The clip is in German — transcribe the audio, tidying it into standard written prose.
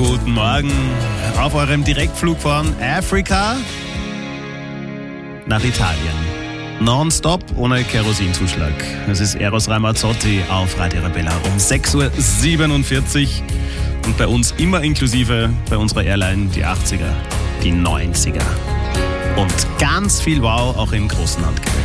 Guten Morgen. Auf eurem Direktflug von Afrika nach Italien. Nonstop ohne Kerosinzuschlag. Es ist Eros Ramazzotti auf Radio Arabella um 6.47 Uhr. Und bei uns immer inklusive, bei unserer Airline die 80er, die 90er. Und ganz viel Wow auch im großen Handgepäck.